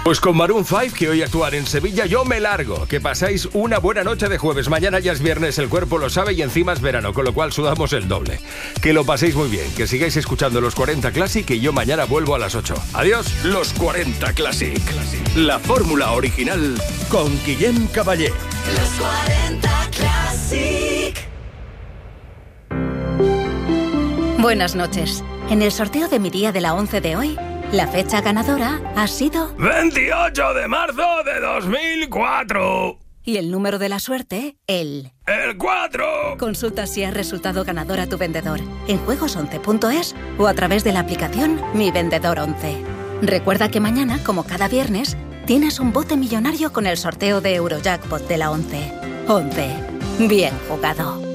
Pues con Maroon 5, que hoy actúan en Sevilla, yo me largo. Que pasáis una buena noche de jueves. Mañana ya es viernes, el cuerpo lo sabe y encima es verano, con lo cual sudamos el doble. Que lo paséis muy bien, que sigáis escuchando Los 40 Classic y yo mañana vuelvo a las 8. Adiós. Los 40 Classic. La fórmula original con Guillem Caballé. Los 40 Classic. Buenas noches. En el sorteo de mi día de la 11 de hoy, la fecha ganadora ha sido 28 de marzo de 2004. Y el número de la suerte, el 4. Consulta si has resultado ganador a tu vendedor en juegos11.es o a través de la aplicación Mi Vendedor 11. Recuerda que mañana, como cada viernes, tienes un bote millonario con el sorteo de Eurojackpot de la 11. 11. Bien jugado.